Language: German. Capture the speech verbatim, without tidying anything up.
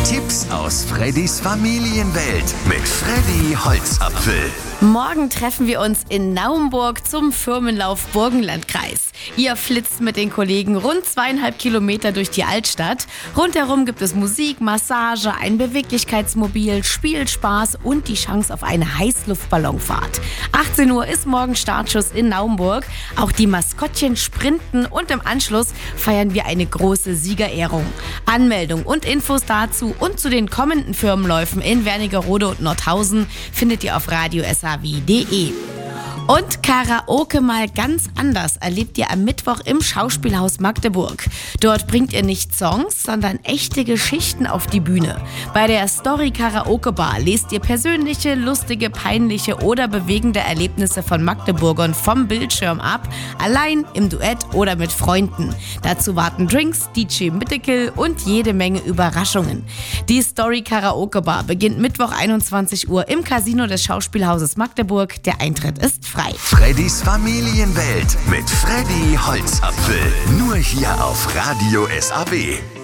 Tipps aus Freddys Familienwelt mit Freddy Holzapfel. Morgen treffen wir uns in Naumburg zum Firmenlauf Burgenlandkreis. Ihr flitzt mit den Kollegen rund zweieinhalb Kilometer durch die Altstadt. Rundherum gibt es Musik, Massage, ein Beweglichkeitsmobil, Spielspaß und die Chance auf eine Heißluftballonfahrt. achtzehn Uhr ist morgen Startschuss in Naumburg. Auch die Maskottchen sprinten und im Anschluss feiern wir eine große Siegerehrung. Anmeldung und Infos dazu und zu den kommenden Firmenläufen in Wernigerode und Nordhausen findet ihr auf radio s a w punkt d e. Und Karaoke mal ganz anders erlebt ihr am Mittwoch im Schauspielhaus Magdeburg. Dort bringt ihr nicht Songs, sondern echte Geschichten auf die Bühne. Bei der Story Karaoke Bar lest ihr persönliche, lustige, peinliche oder bewegende Erlebnisse von Magdeburgern vom Bildschirm ab, allein, im Duett oder mit Freunden. Dazu warten Drinks, D J Mittekill und jede Menge Überraschungen. Die Story Karaoke Bar beginnt Mittwoch einundzwanzig Uhr im Casino des Schauspielhauses Magdeburg. Der Eintritt ist frei. Freddys Familienwelt mit Freddy Holzapfel. Nur hier auf Radio S A W.